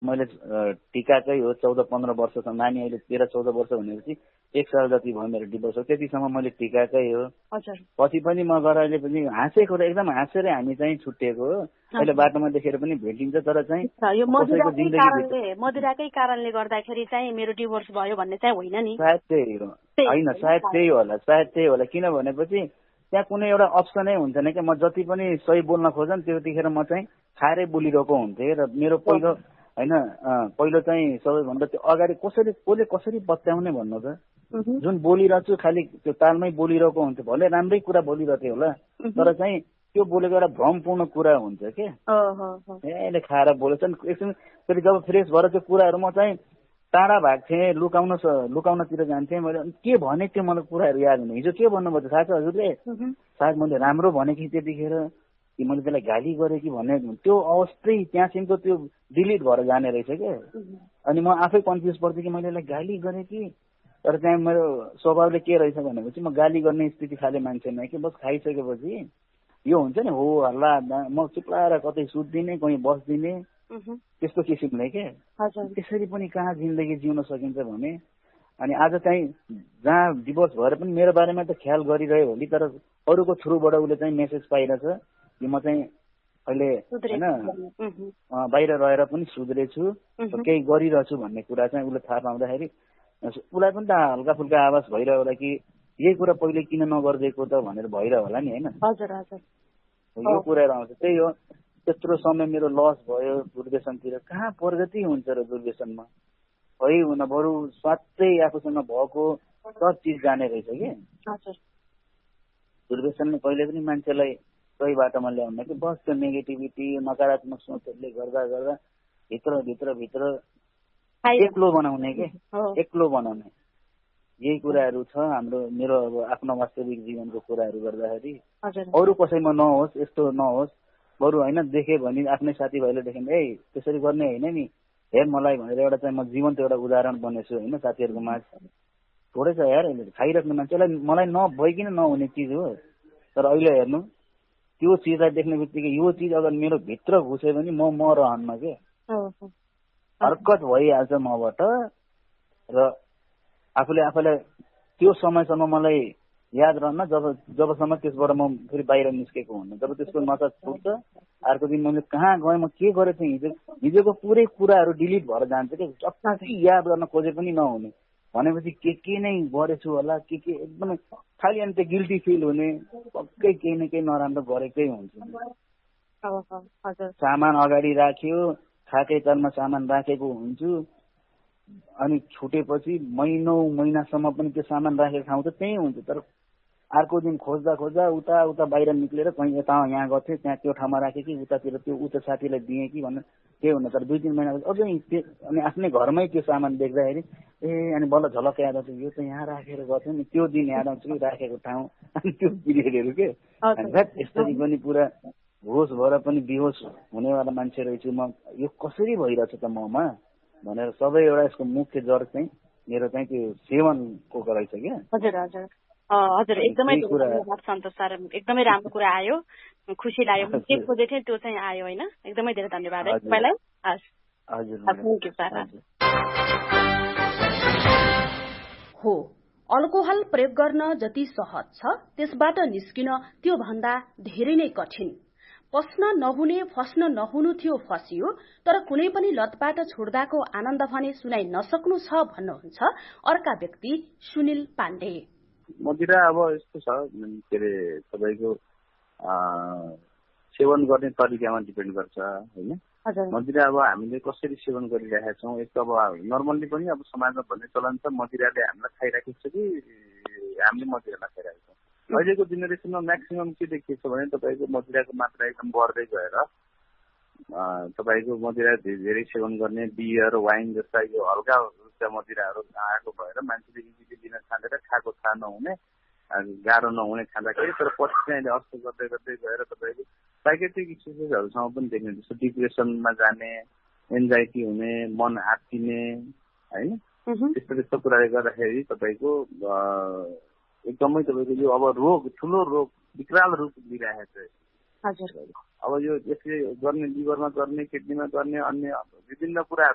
मैले टिकाकै हो 14-15 वर्षसम्म, नानी अहिले 13-14 वर्ष भनेपछि 1 साल जति भयो मेरो डिभोर्स हो, त्यतिसम्म मैले टिकाकै हो। पछि पनि म गएर अहिले पनि हाँसेको एकदम हाँसेरै हामी चाहिँ छुट्टिएको हो। अहिले बाटोमा देखेर पनि भेटिन्छ, तर चाहिँ मदिराकै कारणले गर्दाखेरि चाहिँ मेरो डिभोर्स भयो भन्ने चाहिँ होइन नि? सायद त्यही हो, होइन सायद त्यही होला। किन भनेपछि त्यहाँ कुनै एउटा अप्सनै हुन्थेन क्या। म जति पनि सही बोल्न खोजन त्यतिखेर म चाहिँ खाएरै बोलिरहेको हुन्थेँ। र मेरो पहिलो चाहिँ सबैभन्दा त्यो अगाडि कसले कसरी पत्याउने भन्नु त, जुन बोलिरहेको छु खालि त्यो तालमै बोलिरहेको हुन्थ्यो, भले राम्रै कुरा बोलिरहेको होला, तर चाहिँ त्यो बोलेको एउटा भ्रमपूर्ण कुरा हुन्छ के। यसले खाएर बोलेछन् एकछिन, फेरि जब फ्रेस भएर त्यो कुराहरू म चाहिँ टाढा भएको थिएँ, लुकाउनतिर जान्थेँ। मैले के भने त्यो मलाई कुराहरू याद हुने। हिजो के भन्नुभयो थाहा छ हजुरले? सायद मैले राम्रो भने कि त्यतिखेर, कि मैले त्यसलाई गाली गरेँ कि भन्ने, त्यो अवस्थै त्यहाँसम्मको त्यो डिलिट भएर जाने रहेछ क्या। अनि म आफै कन्फ्युज पर्थेँ कि मैले यसलाई गाली गरेँ कि, तर त्यहाँ मेरो स्वभावले के रहेछ भनेपछि म गाली गर्ने स्थिति खाले मान्छे नै कि। बस खाइसकेपछि यो हुन्छ नि हो हल्ला, म चुप्लाएर कतै सुत्दिने, कहीँ बस्दिने, त्यस्तो किसिमले के। त्यसरी पनि कहाँ जिन्दगी जिउन सकिन्छ भने। अनि आज चाहिँ जहाँ डिभोर्स भएर पनि मेरो बारेमा त ख्याल गरिरह्यो होली, तर अरूको थ्रुबाट उसले चाहिँ मेसेज पाइरहेछ कि म चाहिँ अहिले होइन बाहिर रहेर पनि सुध्रेछु, केही गरिरहेछु भन्ने कुरा चाहिँ उसले थाहा पाउँदाखेरि उसलाई पनि त हल्का फुल्का आवाज भइरह्यो होला कि यही कुरा पहिले किन नगरिदिएको त भनेर भइरह्यो होला नि होइन। यो कुराहरू आउँछ। त्यही हो, त्यत्रो समय मेरो लस भयो दुर्व्यसनतिर। कहाँ प्रगति हुन्छ र दुर्व्यसनमा? है हुन बरु स्वास्थ्य आफूसँग भएको सब चिज जाने रहेछ कि। दुर्व्यसनले कहिले पनि मान्छेलाई सही बाटोमा ल्याउन कि बस त्यो नेगेटिभिटी नकारात्मक सोचहरूले गर्दा भित्र एक्लो बनाउने के, एक्लो बनाउने यही कुराहरू छ हाम्रो। मेरो अब आफ्नो वास्तविक जीवनको कुराहरू गर्दाखेरि अरू कसैमा नहोस्, यस्तो नहोस्, बरु होइन देखे भने आफ्नै साथीभाइले देख्यो भने ए त्यसरी गर्ने होइन नि, हेर मलाई भनेर एउटा चाहिँ म जीवन्त एउटा उदाहरण बनेछु होइन साथीहरूको माझ। थोरै छ यार, खाइराख्ने मान्छेलाई मलाई नभइकन नहुने चिज हो। तर अहिले हेर्नु त्यो चिजलाई देख्ने बित्तिकै यो चिज अगर मेरो भित्र घुस्यो भने म रहन्न के, हरकत भइहाल्छ मबाट। र आफूलाई त्यो समयसम्म मलाई याद रहन्न जबसम्म त्यसबाट म फेरि बाहिर निस्केको हुन्न। जब त्यसको नसा छुट्छ अर्को दिन मैले कहाँ गएँ, म के गरेको थिएँ, हिजोको पुरै कुराहरू डिलिट भएर जान्छ कि, जति याद गर्न खोजे पनि नहुने। भनेपछि के नै गरेछु होला, के एकदमै खालि अनि त्यो गिल्टी फिल हुने, पक्कै केही न केही नराम्रो गरेकै हुन्छ। सामान अगाडि राख्यो, खाकै तलमा सामान राखेको हुन्छु, अनि छुटेपछि महिनासम्म पनि त्यो सामान राखेको ठाउँ त त्यही हुन्छ। तर अर्को दिन खोज्दा उता बाहिर निक्लेर कहीँ यता यहाँ गर्थेँ, त्यहाँ त्यो ठाउँमा राखेँ कि उतातिर त्यो उता साथीलाई दिएँ कि भन्नु के हुन। तर 2-3 महिनापछि अझै अनि आफ्नै घरमै त्यो सामान देख्दाखेरि अनि बल्ल झलक याद आउँछ, यो त यहाँ राखेर गर्थ्यो नि, त्यो दिन याद आउँछ कि राखेको ठाउँ, अनि त्यो पिरियडहरू के। यसरी पनि पुरा होस भएर पनि बेहोस हुनेवाला मान्छे रहेछु म, यो कसरी भइरहेछ त ममा भनेर सबै एउटा यसको मुख्य जड चाहिँ मेरो चाहिँ त्यो सेवनको रहेछ क्या। हजुर एकदमै सन्तोष सर, एकदमै राम्रो कुरा आयो, खुसी लाग्यो। के खोजेको थिएँ त्यो चाहिँ आयो होइन। एकदमै धेरै धन्यवाद है तपाईँलाई। Thank you sir. हो, अल्कोहल प्रयोग गर्न जति सहज छ त्यसबाट निस्किन त्यो भन्दा धेरै नै कठिन। पस्न नहुने फस्न नहुनु थियो फसियो, तर कुनै पनि लतबाट छोड्दाको आनन्द भने सुनाइ नसक्नु छ भन्नुहुन्छ अर्का व्यक्ति सुनिल पाण्डे। मदिरा अब यस्तो छ के अरे तपाईँको सेवन गर्ने तरिकामा डिपेन्ड गर्छ होइन। मदिरा अब हामीले कसरी सेवन गरिरहेका छौँ, यस्तो अब नर्मल्ली पनि अब समाजमा भन्ने चलन छ मदिराले हामीलाई खाइराखेको छ कि हामीले मदिरालाई खाइरहेको छौँ। अहिलेको जेनेरेसनमा म्याक्सिमम के देखिएको छ भने तपाईँको मदिराको मात्रा एकदम बढ्दै गएर तपाईँको मदिरा धेरै सेवन गर्ने, बियर वाइन जस्ता यो हल्का मदिराहरू आएको भएर मान्छेले इजिली दिन छानेर खाएको थाहा नहुने, गाह्रो नहुने खाँदाखेरि, तर पछि चाहिँ अस्तो गर्दै गर्दै गएर तपाईँको साइकेट्रिक इस्युजहरूसँग पनि देख्ने, जस्तो डिप्रेसनमा जाने, एन्जाइटी हुने, मन आत्तिने होइन, त्यस्तो कुराले गर्दाखेरि तपाईँको एकदमै तपाईँको यो अब रोग, ठुलो रोग, विकराल रूप लिइरहेको छ। अब यो यसले गर्ने लिभरमा गर्ने, किडनीमा गर्ने, अन्य विभिन्न कुरा